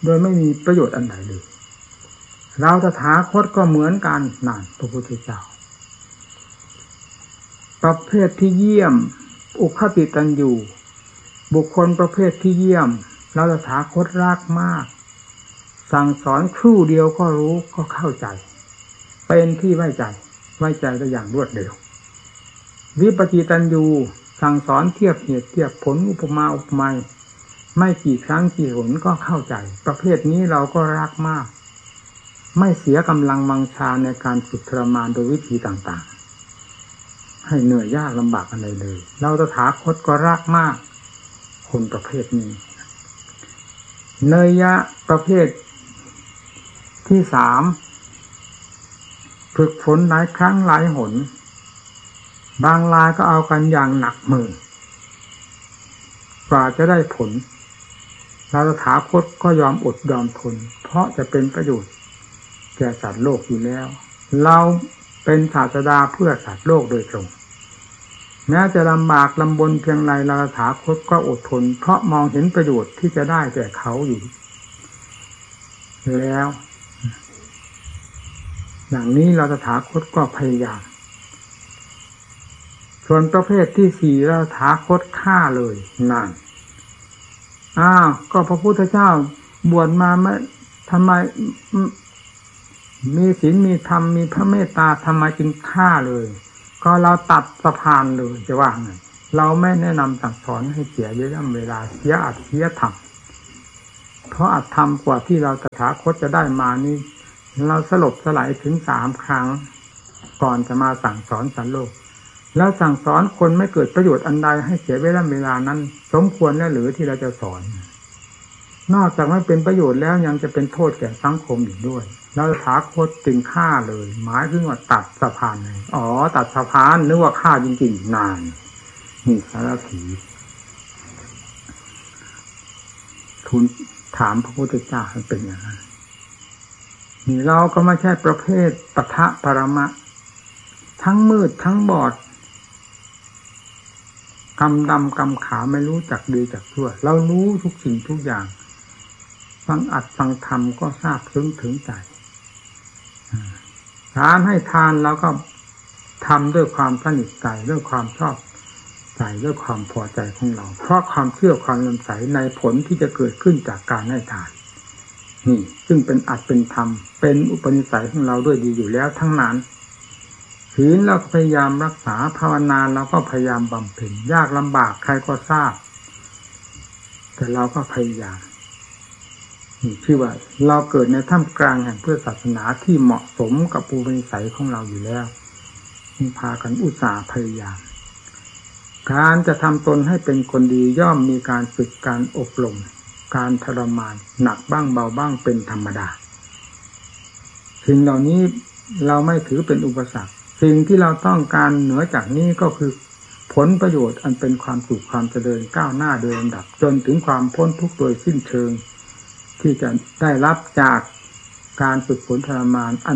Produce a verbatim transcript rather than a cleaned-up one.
โดยไม่มีประโยชน์อันใดเลยเราตถาคตก็เหมือนกันนั่นพระพุทธเจ้าประเภทที่เยี่ยมอุคติตันยูบุคคลประเภทที่เยี่ยมเราตถาคตรักมากสั่งสอนครู่เดียวก็รู้ก็เข้าใจเป็นที่ไว้ใจไว้ใจได้อย่างรวดเร็ววิปจิตันยูสั่งสอนเทียบเหตุเทียบผลอุปมาอุปไมยไม่กี่ครั้งกี่หนก็เข้าใจประเภทนี้เราก็รักมากไม่เสียกำลังวังชาในการฝึกทรมานโดยวิธีต่างๆให้เหนื่อยยากลำบากอะไรเลยเราตถาคตก็รักมากคนประเภทนี้เนยยะประเภทที่สามฝึกฝนหลายครั้งหลายหนบางรายก็เอากันอย่างหนักมือกว่าจะได้ผลเราตถาคตก็ยอมอดยอมทนเพราะจะเป็นประโยชน์แก่สัตว์โลกอยู่แล้วเราเป็นศาสดาเพื่อสัตว์โลกโดยตรงแม้จะลำบากลำบนเพียงไรเราตถาคตก็อดทนเพราะมองเห็นประโยชน์ที่จะได้แก่เขาอยู่แล้วอย่างนี้เราตถาคตก็พยายามส่วนประเภทที่สี่เราตถาคตฆ่าเลยนั่นอ้าวก็พระพุทธเจ้าบวชมาไม่ทำไมมีศีลมีธรรมมีพระเมตตาทำไมจึงฆ่าเลยก็เราตัดสะพานเลยจะว่าไงเราไม่แนะนำสั่งสอนให้เสียเวลาเสียอัดเสียธรรมเพราะอัดธรรมกว่าที่เราตถาคตจะได้มานี่เราสลบสลายถึงสามครั้งก่อนจะมาสั่งสอนสัตว์โลกแล้วสั่งสอนคนไม่เกิดประโยชน์อันใดให้เสียเวลาเวลานั้นสมควรแล้วหรือที่เราจะสอนนอกจากไม่เป็นประโยชน์แล้วยังจะเป็นโทษแก่สังคมอีกด้วยเราตถาคตจึงฆ่าเลยหมายถึงว่าตัดสะพานเลยอ๋อตัดสะพานนึกว่าฆ่าจริงๆนานนี่สารถีทูลถามพระพุทธเจ้าเป็นอย่างนั้นนี่เราก็ไม่ใช่ประเภทปะทะปรมะทั้งมืดทั้งบอดกำดำกำขาวไม่รู้จักดีจักชั่วเรารู้ทุกสิ่งทุกอย่างฟังอัดฟังธรรมก็ทราบซึ้งถึงใจการให้ทานเราก็ทำด้วยความสนิทใจด้วยความชอบใจด้วยความพอใจของเราเพราะความเชื่อความเลื่อมใสในผลที่จะเกิดขึ้นจากการให้ทานนี่ซึ่งเป็นอัดเป็นธรรมเป็นอุปนิสัยของเราด้วยดีอยู่แล้วทั้งนั้นศีลเราพยายามรักษาภาวนาเราก็พยายามบำเพ็ญยากลำบากใครก็ทราบแต่เราก็พยายามนี่ชื่อว่าเราเกิดในท่ามกลางแห่งเพื่อศาสนาที่เหมาะสมกับอุปนิสัยของเราอยู่แล้วจึงพากันอุตส่าห์พยายามการจะทำตนให้เป็นคนดีย่อมมีการฝึกการอบรมการทรมานหนักบ้างเบาบ้างเป็นธรรมดาสิ่งเหล่านี้เราไม่ถือเป็นอุปสรรคสิ่งที่เราต้องการเหนือจากนี้ก็คือผลประโยชน์อันเป็นความสุขความเจริญก้าวหน้าโดยลำดับจนถึงความพ้นทุกข์โดยสิ้นเชิงที่จะได้รับจากการฝึกฝนทรมาน